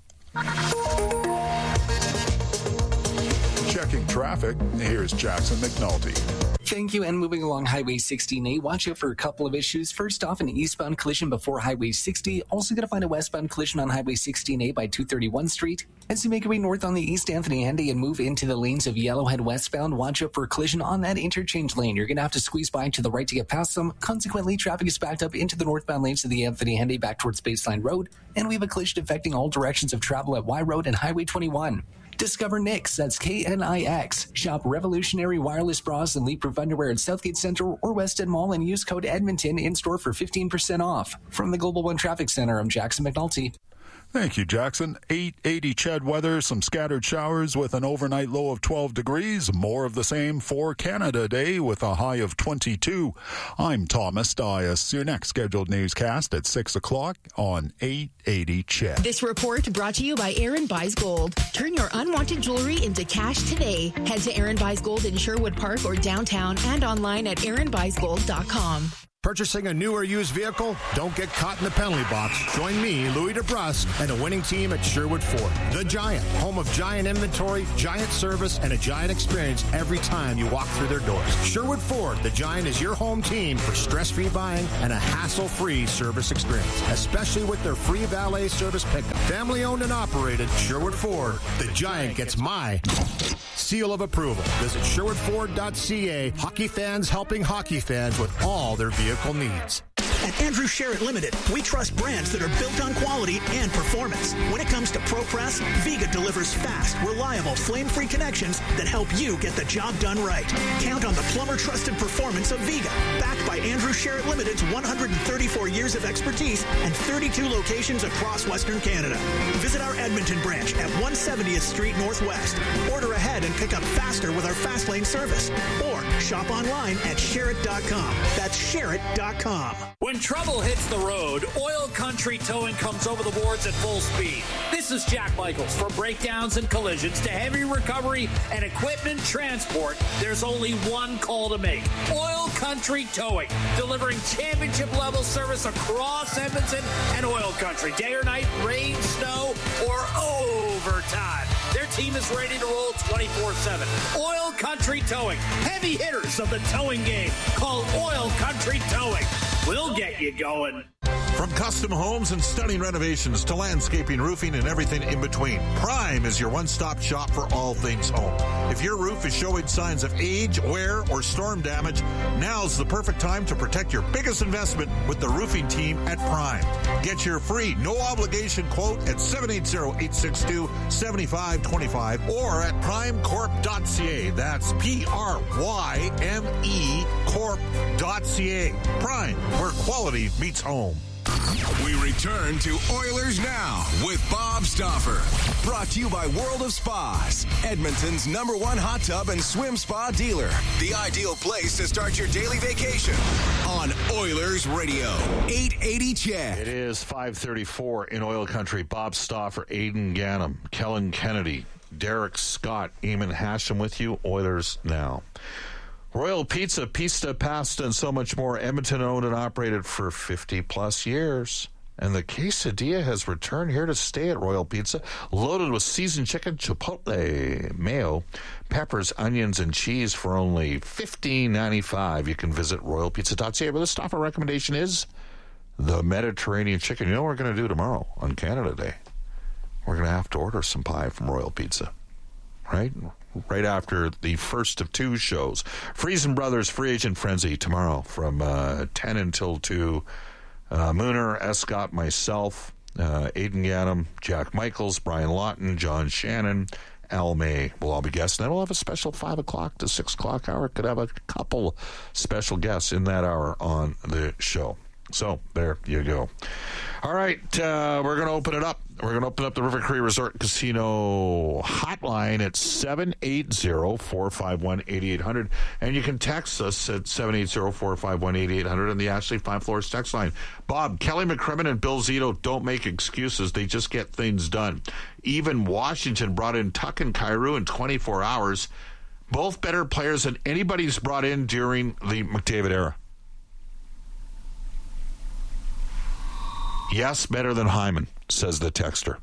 Checking traffic, here's Jackson McNulty. Thank you. And moving along Highway 16A, watch out for a couple of issues. First off, an eastbound collision before Highway 60. Also going to find a westbound collision on Highway 16A by 231 Street. As you make your way north on the East Anthony Henday and move into the lanes of Yellowhead westbound, watch out for a collision on that interchange lane. You're going to have to squeeze by to the right to get past them. Consequently, traffic is backed up into the northbound lanes of the Anthony Henday back towards Baseline Road. And we have a collision affecting all directions of travel at Y Road and Highway 21. Discover Knix, that's Knix. Shop revolutionary wireless bras and leak-proof underwear at Southgate Central or West End Mall and use code Edmonton in store for 15% off. From the Global One Traffic Center, I'm Jackson McNulty. Thank you, Jackson. 880 CHED weather, some scattered showers with an overnight low of 12 degrees. More of the same for Canada Day with a high of 22. I'm Thomas Dias. Your next scheduled newscast at 6 o'clock on 880 CHED. This report brought to you by Aaron Buys Gold. Turn your unwanted jewelry into cash today. Head to Aaron Buys Gold in Sherwood Park or downtown and online at aaronbuysgold.com. Purchasing a new or used vehicle? Don't get caught in the penalty box. Join me, Louis DeBrusk, and a winning team at Sherwood Ford. The Giant, home of Giant inventory, Giant service, and a Giant experience every time you walk through their doors. Sherwood Ford, the Giant is your home team for stress-free buying and a hassle-free service experience, especially with their free valet service pickup. Family-owned and operated, Sherwood Ford, the Giant gets my seal of approval. Visit SherwoodFord.ca. Hockey fans helping hockey fans with all their vehicle needs. At Andrew Sherritt Limited, we trust brands that are built on quality and performance. When it comes to ProPress, Viga delivers fast, reliable, flame-free connections that help you get the job done right. Count on the plumber-trusted performance of Viga, backed by Andrew Sherritt Limited's 134 years of expertise and 32 locations across Western Canada. Visit our Edmonton branch at 170th Street Northwest. Order ahead and pick up faster with our Fast Lane service. Or shop online at Sherritt.com. That's Sherritt.com. When trouble hits the road, Oil Country Towing comes over the boards at full speed. This is Jack Michaels. From breakdowns and collisions to heavy recovery and equipment transport, there's only one call to make. Oil Country Towing, delivering championship-level service across Edmonton and Oil Country. Day or night, rain, snow, or overtime. Their team is ready to roll 24/7. Oil Country Towing, heavy hitters of the towing game. Call Oil Country Towing. We'll get you going. From custom homes and stunning renovations to landscaping, roofing, and everything in between, Prime is your one-stop shop for all things home. If your roof is showing signs of age, wear, or storm damage, now's the perfect time to protect your biggest investment with the roofing team at Prime. Get your free, no-obligation quote at 780-862-7525 or at primecorp.ca. That's P-R-Y-M-E Corp.ca. Prime, where quality meets home. We return to Oilers Now with Bob Stauffer. Brought to you by World of Spas, Edmonton's #1 hot tub and swim spa dealer. The ideal place to start your daily vacation on Oilers Radio, 880 CHED. It is 5:34 in Oil Country. Bob Stauffer, Aidan Gannam, Kellen Kennedy, Derek Scott, Eamon Hashem with you. Oilers Now. Royal Pizza, Pista, Pasta, and so much more. Edmonton owned and operated for 50-plus years. And the quesadilla has returned here to stay at Royal Pizza, loaded with seasoned chicken, chipotle, mayo, peppers, onions, and cheese for only $15.95. You can visit royalpizza.ca. But the Stauffer recommendation is the Mediterranean chicken. You know what we're going to do tomorrow on Canada Day? We're going to have to order some pie from Royal Pizza, right? Right after the first of two shows. Friesen Brothers Free Agent Frenzy tomorrow from 10 until 2. Mooner, Escott, myself, Aidan Gannam, Jack Michaels, Brian Lawton, John Shannon, Al May will all be guests. And then we'll have a special 5 o'clock to 6 o'clock hour. Could have a couple special guests in that hour on the show. So there you go. All right, we're going to open it up. We're going to open up the River Cree Resort Casino hotline at 780-451-8800. And you can text us at 780-451-8800 on the Ashley Fine Floors text line. Bob, Kelly McCrimmon and Bill Zito don't make excuses. They just get things done. Even Washington brought in Tuck and Kyrou in 24 hours. Both better players than anybody's brought in during the McDavid era. Yes, better than Hyman, says the texter.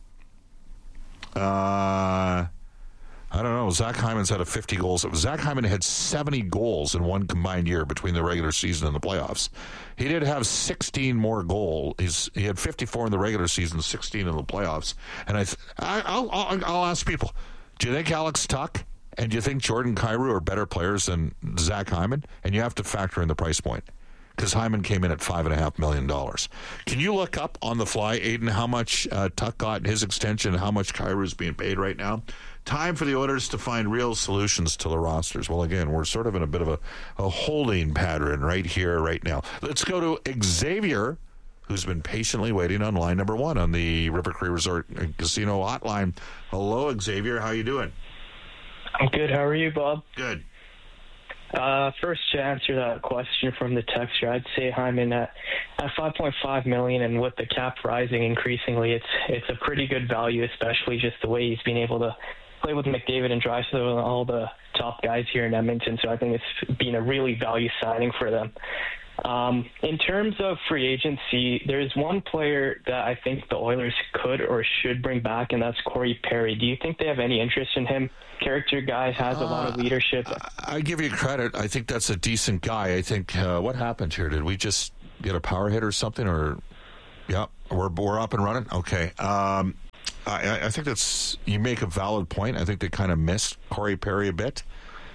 I don't know. Zach Hyman's had 50 goals. Zach Hyman had 70 goals in one combined year between the regular season and the playoffs. He did have 16 more goals. He had 54 in the regular season, 16 in the playoffs. And I'll ask people, do you think Alex Tuck and do you think Jordan Kyrou are better players than Zach Hyman? And you have to factor in the price point, because Hyman came in at $5.5 million. Can you look up on the fly, Aidan, how much Tuck got in his extension and how much Kyrou is being paid right now? Time for the Oilers to find real solutions to the rosters. Well, again, we're sort of in a bit of a holding pattern right here, right now. Let's go to Xavier, who's been patiently waiting on line number 1 on the River Cree Resort and Casino hotline. Hello, Xavier. How you doing? I'm good. How are you, Bob? Good. First, to answer that question from the texter, I'd say Hyman at $5.5 million, and with the cap rising increasingly, it's a pretty good value, especially just the way he's been able to play with McDavid and Draisaitl and all the top guys here in Edmonton. So I think it's been a really value signing for them. In terms of free agency, there's one player that I think the Oilers could or should bring back, and that's Corey Perry. Do you think they have any interest in him? Character guy, has a lot of leadership. I give you credit. I think that's a decent guy. I think what happened here? Did we just get a power hit or something? Or yeah, we're up and running. Okay. I think that's, you make a valid point. I think they kind of missed Corey Perry a bit.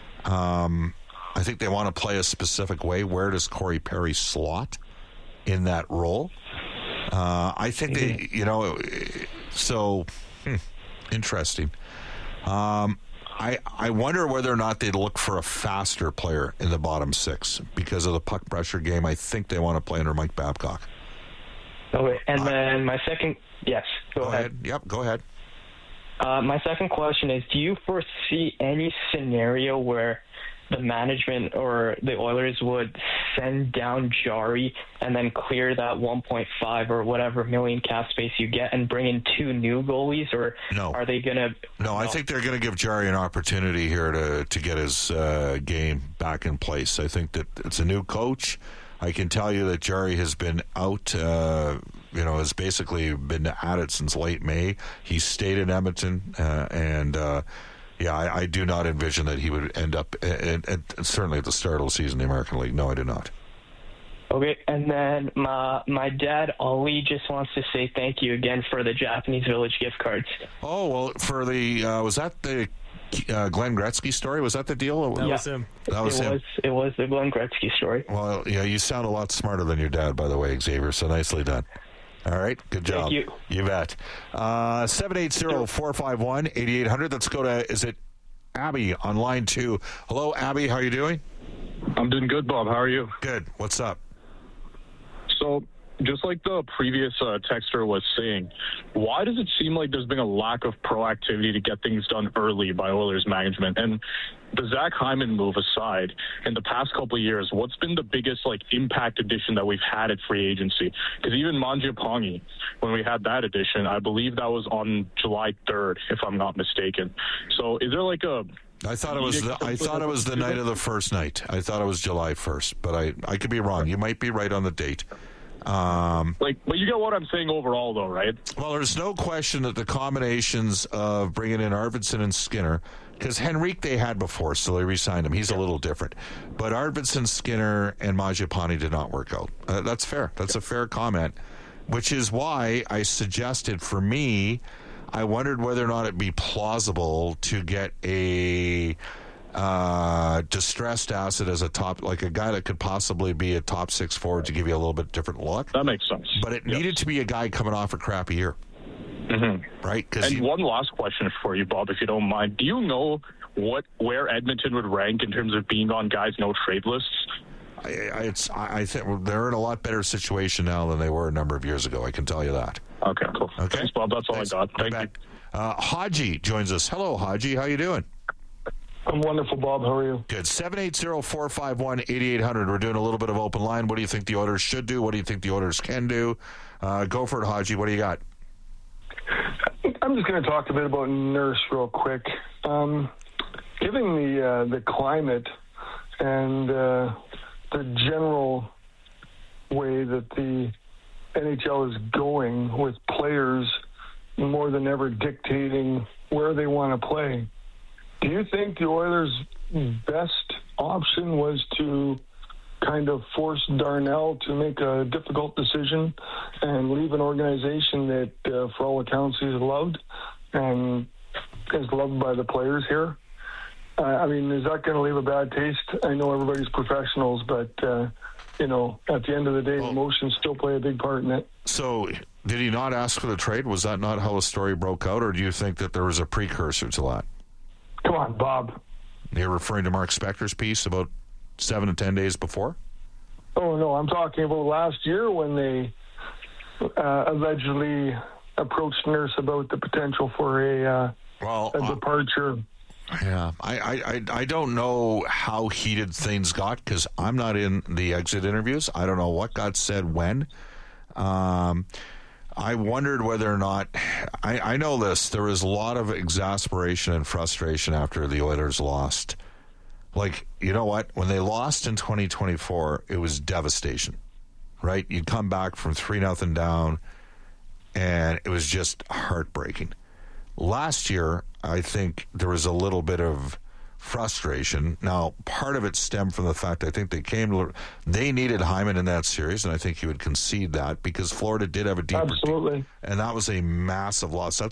I think they want to play a specific way. Where does Corey Perry slot in that role? I think they, interesting. I wonder whether or not they'd look for a faster player in the bottom 6 because of the puck pressure game. I think they want to play under Mike Babcock. Okay, and then my second, yes, go ahead. Yep, go ahead. My second question is, do you foresee any scenario where the management or the Oilers would send down Jari and then clear that 1.5 or whatever million cap space you get and bring in 2 new goalies? Or no. Are they going to... No, I think they're going to give Jari an opportunity here to get his game back in place. I think that it's a new coach. I can tell you that Jari has been out, has basically been at it since late May. He stayed in Edmonton, I do not envision that he would end up, certainly at the start of the season, in the American League. No, I do not. Okay, and then my dad, Ali, just wants to say thank you again for the Japanese Village gift cards. Oh, well, for the, was that the Glenn Gretzky story? Was that the deal? That was him. That was him. It was the Glenn Gretzky story. Well, yeah, you sound a lot smarter than your dad, by the way, Xavier, so nicely done. All right, good job. Thank you. You bet. 780-451-8800. Let's go to, is it Abby on line 2? Hello, Abby. How are you doing? I'm doing good, Bob. How are you? Good. What's up? So, just like the previous texter was saying, why does it seem like there's been a lack of proactivity to get things done early by Oilers management? And the Zach Hyman move aside, in the past couple of years, what's been the biggest impact addition that we've had at free agency? Because even Mangiapane, when we had that addition, I believe that was on July 3rd, if I'm not mistaken. So is there I thought it was the night of the first night. I thought it was July 1st, but I could be wrong. You might be right on the date. But you get what I'm saying overall, though, right? Well, there's no question that the combinations of bringing in Arvidsson and Skinner, because Henrique they had before, so they re-signed him. He's a little different. But Arvidsson, Skinner, and Mangiapane did not work out. That's fair. That's a fair comment, which is why I suggested, for me, I wondered whether or not it'd be plausible to get a distressed asset as a top, like a guy that could possibly be a top 6 forward to give you a little bit different look. That makes sense. But it needed to be a guy coming off a crappy year. Mm-hmm. Right? And one last question for you, Bob, if you don't mind. Do you know where Edmonton would rank in terms of being on guys' no-trade lists? I think they're in a lot better situation now than they were a number of years ago. I can tell you that. Okay, cool. Okay. Thanks, Bob. That's all I got. Thank you. Haji joins us. Hello, Haji. How you doing? I'm wonderful, Bob. How are you? Good. 780-451-8800. We're doing a little bit of open line. What do you think the Oilers should do? What do you think the Oilers can do? Go for it, Haji. What do you got? I'm just going to talk a bit about Nurse real quick. Given the climate and the general way that the NHL is going, with players more than ever dictating where they want to play, do you think the Oilers' best option was to kind of force Darnell to make a difficult decision and leave an organization that, for all accounts, he's loved and is loved by the players here? I mean, is that going to leave a bad taste? I know everybody's professionals, but, at the end of the day, emotions still play a big part in it. So, did he not ask for the trade? Was that not how the story broke out, or do you think that there was a precursor to that? Come on, Bob. You're referring to Mark Spector's piece about 7 to 10 days before? Oh, no, I'm talking about last year when they allegedly approached Nurse about the potential for a departure. Yeah, I don't know how heated things got because I'm not in the exit interviews. I don't know what got said when. I wondered whether or not... I know this. There was a lot of exasperation and frustration after the Oilers lost. Like, you know what? When they lost in 2024, it was devastation, right? You'd come back from 3-0 down, and it was just heartbreaking. Last year, I think there was a little bit of frustration. Now, part of it stemmed from the fact I think they needed Hyman in that series, and I think he would concede that because Florida did have a deeper team, and that was a massive loss. That's